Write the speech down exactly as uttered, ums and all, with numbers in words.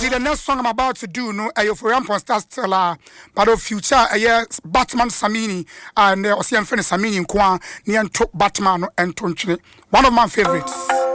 the next song I'm about to do, no, I for Rampon Star Stella, but of future, I Batman Samini and Ocean Fennis Samini in Kwan, near Batman and Tonchine. One of my favorites.